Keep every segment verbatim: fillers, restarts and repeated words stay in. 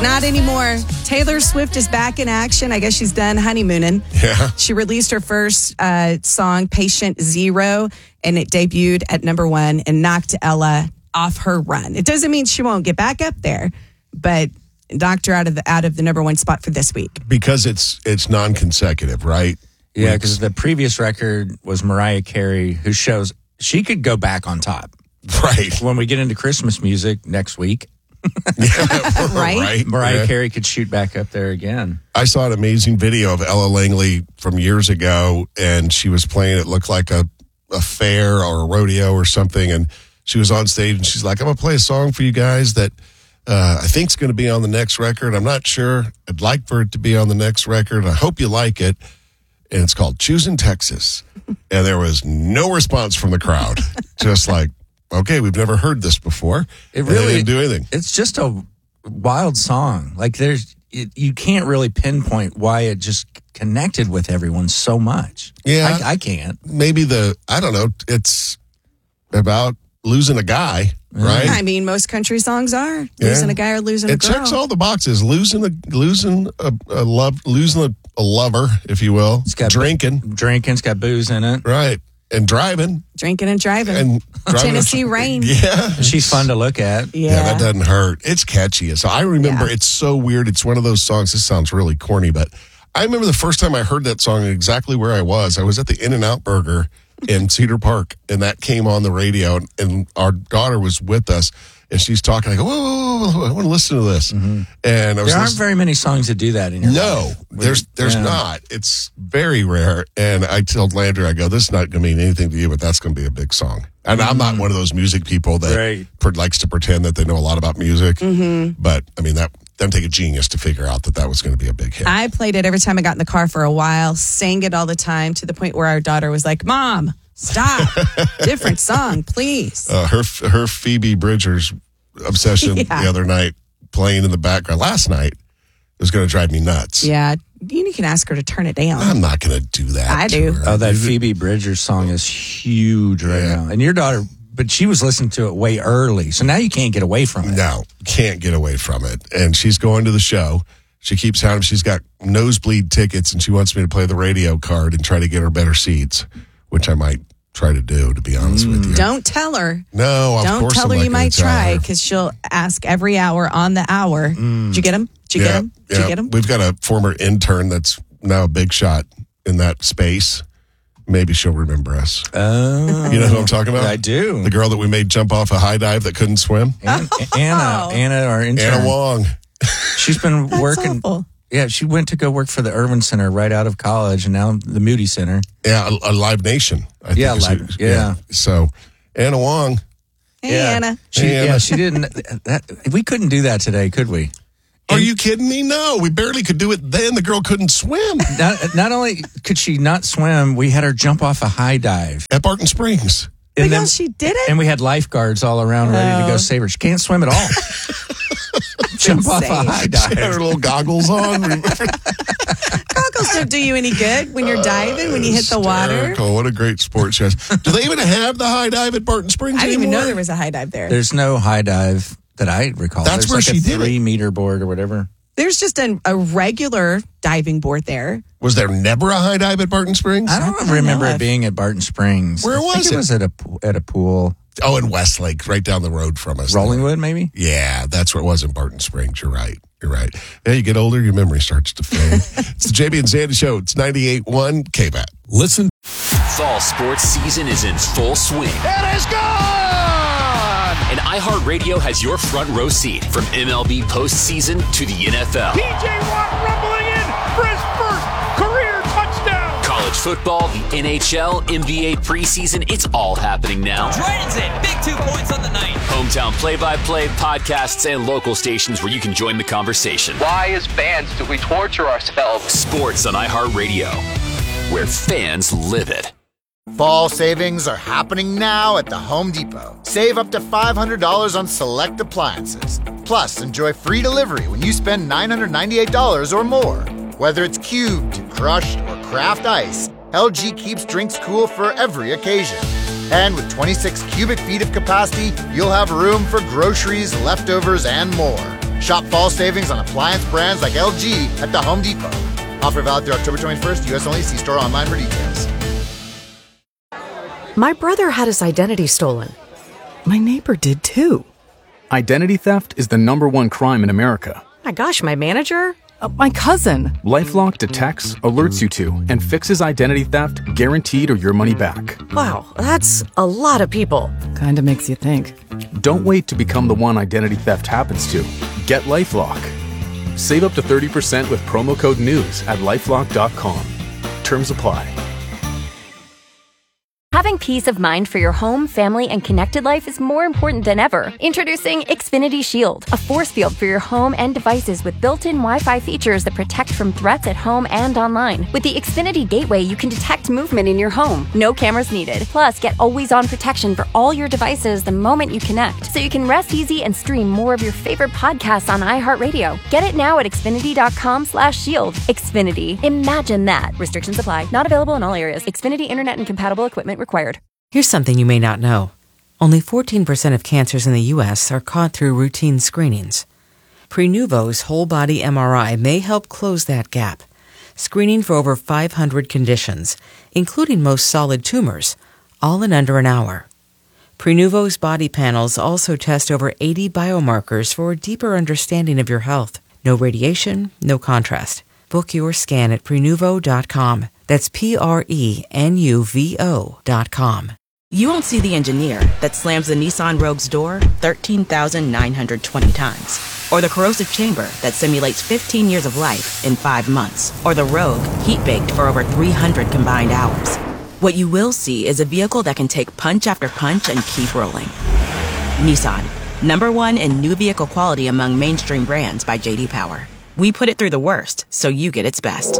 But not anymore. Taylor Swift is back in action. I guess she's done honeymooning. Yeah. She released her first uh, song, Patient Zero, and it debuted at number one and knocked Ella off her run. It doesn't mean she won't get back up there, but knocked her out of the out of the number one spot for this week. Because it's it's non-consecutive, right? Yeah, because the previous record was Mariah Carey, who shows she could go back on top. Right. When we get into Christmas music next week, yeah, right? right? Mariah yeah. Carey could shoot back up there again. I saw an amazing video of Ella Langley from years ago, and she was playing, it looked like a, a fair or a rodeo or something, and she was on stage, and she's like, I'm going to play a song for you guys that uh, I think is going to be on the next record. I'm not sure. I'd like for it to be on the next record. I hope you like it. And it's called Choosing Texas. And there was no response from the crowd. Just like, okay, we've never heard this before. It really and they didn't do anything. It's just a wild song. Like there's, it, you can't really pinpoint why it just connected with everyone so much. Yeah. I, I can't. Maybe the, I don't know, it's about losing a guy, right? I mean, most country songs are losing Yeah. a guy or losing a It girl. checks all the boxes. Losing a losing a, a love, losing a, a lover, if you will. It's got drinking, Drinking, it's got booze in it. right, and driving Drinking and driving. and driving Tennessee Rain. Yeah, She's fun to look at. Yeah. yeah, that doesn't hurt. It's catchy. So I remember Yeah. it's so weird. It's one of those songs. This sounds really corny, but I remember the first time I heard that song and exactly where I was. I was at the In-N-Out Burger in Cedar Park, and that came on the radio, and, and our daughter was with us, and she's talking. I go, whoa, whoa, whoa, whoa, I want to listen to this. Mm-hmm. And I was There aren't listening- very many songs that do that in your No, life. there's there's Yeah. not. It's very rare. And I told Landry, I go, this is not going to mean anything to you, but that's going to be a big song. And I'm not one of those music people that Right. per- likes to pretend that they know a lot about music. Mm-hmm. But I mean, that doesn't take a genius to figure out that that was going to be a big hit. I played it every time I got in the car for a while, sang it all the time to the point where our daughter was like, Mom, stop. Different song, please. Uh, her her Phoebe Bridgers obsession Yeah. the other night, playing in the background last night, was going to drive me nuts. Yeah, you can ask her to turn it down. I'm not going to do that. I to do. her. Oh, that Phoebe Bridgers song is huge right Yeah. now. And your daughter, but she was listening to it way early. So now you can't get away from it. No, can't get away from it. And she's going to the show. She keeps having, she's got nosebleed tickets, and she wants me to play the radio card and try to get her better seats, which I might try to do, to be honest with you. Don't tell her. No, of Don't course tell I'm her not you gonna might tell try her. because she'll ask every hour on the hour. Did you get him? Did you get him? Did you get him? We've got a former intern that's now a big shot in that space. Maybe she'll remember us. Oh. You know who I'm talking about? I do. The girl that we made jump off a high dive that couldn't swim? An- Anna, Anna, our intern. Anna Wong. She's been That's working. awful. Yeah, she went to go work for the Irvin Center right out of college, and now the Moody Center. Yeah, a, a Live Nation. I think Yeah, is Live- who- yeah. So, Anna Wong. Hey, yeah. Anna. She, Hey, Anna. Yeah, she didn't. That, we couldn't do that today, could we? Are you kidding me? No, we barely could do it then. The girl couldn't swim Not, not only could she not swim, we had her jump off a high dive. at Barton Springs. But And then, no, she did it. and we had lifeguards all around ready to go Oh. save her. She can't swim at all. Jump off a insane. high She had her dive. little goggles on. Goggles don't do you any good when you're diving, when you hit the water. Hysterical. What a great sport she has. Do they even have the high dive at Barton Springs I didn't even anymore? know there was a high dive there. There's no high dive that I recall. That's There's where like she a did it. three meter board or whatever. There's just an, a regular diving board there. Was there never a high dive at Barton Springs? I don't Not that I remember know it of. being at Barton Springs. Where I think was it? it? was at a po- at a pool. Oh, in Westlake, right down the road from us. Rollingwood, maybe? Yeah, that's where it was in Barton Springs. You're right. You're right. Yeah, you get older, your memory starts to fade. It's the J B and Sandy Show. It's ninety-eight point one K B A T. Listen. Fall sports season is in full swing. It is gone! And iHeartRadio has your front row seat from M L B postseason to the N F L. P J Watt rumbling in for his first career touchdown. College football, the N H L, N B A preseason, it's all happening now. Dragons in, big two points on the night. Hometown play-by-play, podcasts, and local stations where you can join the conversation. Why, as fans, do we torture ourselves? Sports on iHeartRadio, where fans live it. Fall savings are happening now at the Home Depot. Save up to five hundred dollars on select appliances. Plus, enjoy free delivery when you spend nine hundred ninety-eight dollars or more. Whether it's cubed, crushed, or craft ice, L G keeps drinks cool for every occasion. And with twenty-six cubic feet of capacity, you'll have room for groceries, leftovers, and more. Shop fall savings on appliance brands like L G at the Home Depot. Offer valid through October twenty-first. U S only. See store online for details. My brother had his identity stolen. My neighbor did too. Identity theft is the number one crime in America. My gosh, my manager? Uh, my cousin. LifeLock detects, alerts you to, and fixes identity theft guaranteed or your money back. Wow, that's a lot of people. Kinda makes you think. Don't wait to become the one identity theft happens to. Get LifeLock. Save up to thirty percent with promo code NEWS at lifelock dot com. Terms apply. Having peace of mind for your home, family, and connected life is more important than ever. Introducing Xfinity Shield, a force field for your home and devices with built-in Wi-Fi features that protect from threats at home and online. With the Xfinity Gateway, you can detect movement in your home. No cameras needed. Plus, get always-on protection for all your devices the moment you connect, so you can rest easy and stream more of your favorite podcasts on iHeartRadio. Get it now at xfinity.com slash shield. Xfinity. Imagine that. Restrictions apply. Not available in all areas. Xfinity Internet and compatible equipment required. Here's something you may not know. Only fourteen percent of cancers in the U S are caught through routine screenings. Prenuvo's whole-body M R I may help close that gap, screening for over five hundred conditions, including most solid tumors, all in under an hour. Prenuvo's body panels also test over eighty biomarkers for a deeper understanding of your health. No radiation, no contrast. Book your scan at prenuvo dot com. That's P R E N U V O dot com. You won't see the engineer that slams the Nissan Rogue's door thirteen thousand nine hundred twenty times. Or the corrosive chamber that simulates fifteen years of life in five months. Or the Rogue heat-baked for over three hundred combined hours. What you will see is a vehicle that can take punch after punch and keep rolling. Nissan, number one in new vehicle quality among mainstream brands by J D Power. We put it through the worst, so you get its best.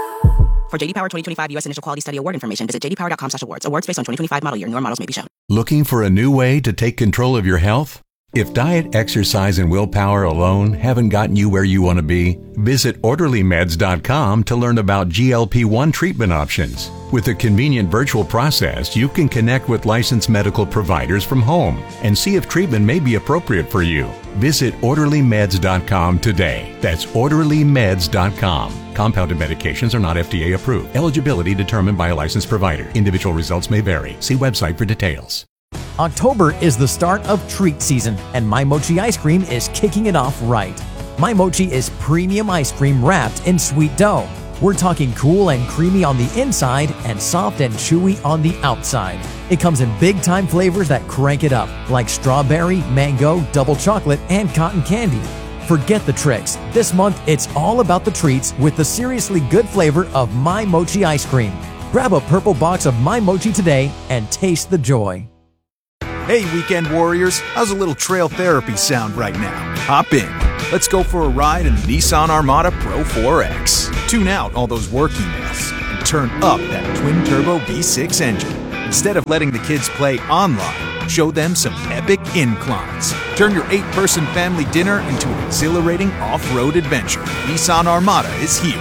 For J D Power twenty twenty-five U S Initial Quality Study Award information, visit j d power dot com slash awards. Awards based on twenty twenty-five model year. Newer models may be shown. Looking for a new way to take control of your health? If diet, exercise, and willpower alone haven't gotten you where you want to be, visit orderly meds dot com to learn about G L P one treatment options. With a convenient virtual process, you can connect with licensed medical providers from home and see if treatment may be appropriate for you. Visit orderly meds dot com today. That's orderly meds dot com. Compounded medications are not F D A approved. Eligibility determined by a licensed provider. Individual results may vary. See website for details. October is the start of treat season, and My Mochi ice cream is kicking it off right. My Mochi is premium ice cream wrapped in sweet dough. We're talking cool and creamy on the inside and soft and chewy on the outside. It comes in big-time flavors that crank it up, like strawberry, mango, double chocolate, and cotton candy. Forget the tricks. This month, it's all about the treats with the seriously good flavor of My Mochi ice cream. Grab a purple box of My Mochi today and taste the joy. Hey, weekend warriors, how's a little trail therapy sound right now? Hop in. Let's go for a ride in the Nissan Armada Pro four X. Tune out all those work emails and turn up that twin-turbo V six engine. Instead of letting the kids play online, show them some epic inclines. Turn your eight-person family dinner into an exhilarating off-road adventure. Nissan Armada is here.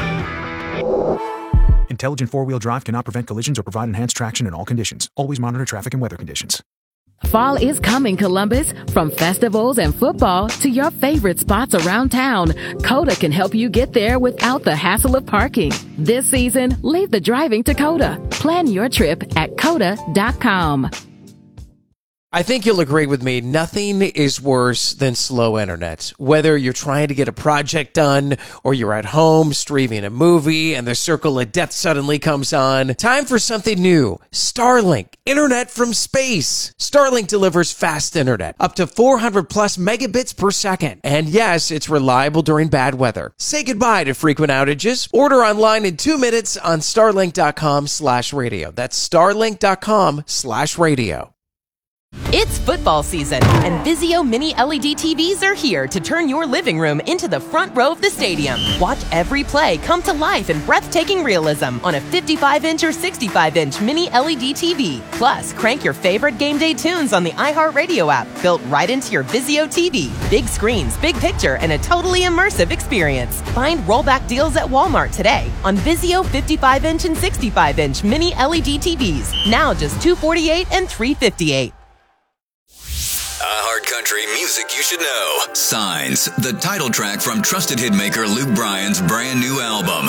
Intelligent four-wheel drive cannot prevent collisions or provide enhanced traction in all conditions. Always monitor traffic and weather conditions. Fall is coming, Columbus. From festivals and football to your favorite spots around town, Coda can help you get there without the hassle of parking. This season, leave the driving to Coda. Plan your trip at coda dot com. I think you'll agree with me, nothing is worse than slow internet. Whether you're trying to get a project done or you're at home streaming a movie and the circle of death suddenly comes on, time for something new. Starlink, internet from space. Starlink delivers fast internet, up to four hundred plus megabits per second. And yes, it's reliable during bad weather. Say goodbye to frequent outages. Order online in two minutes on starlink dot com slash radio. That's starlink dot com slash radio. It's football season, and Vizio Mini L E D T Vs are here to turn your living room into the front row of the stadium. Watch every play come to life in breathtaking realism on a fifty-five inch or sixty-five inch Mini L E D T V. Plus, crank your favorite game day tunes on the iHeartRadio app, built right into your Vizio T V. Big screens, big picture, and a totally immersive experience. Find rollback deals at Walmart today on Vizio fifty-five inch and sixty-five inch Mini L E D T Vs. Now just two hundred forty-eight dollars and three hundred fifty-eight dollars. iHeart Country Music you should know. Signs, the title track from trusted hitmaker Luke Bryan's brand new album.